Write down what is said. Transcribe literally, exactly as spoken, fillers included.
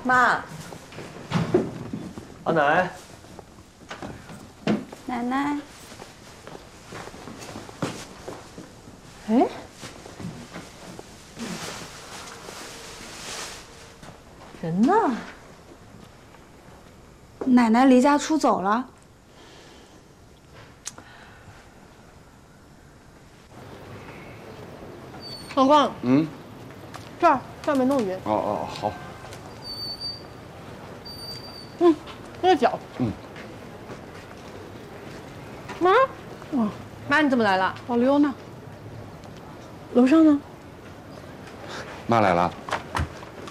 妈， 阿奶， 奶奶， 哎，人呢？ 奶奶离家出走了。 光光， 嗯， 这儿这儿没弄匀。 哦哦好。 嗯，那个脚。 嗯。 妈，哇，妈你怎么来了？ 老刘呢？ 楼上呢？ 妈来了。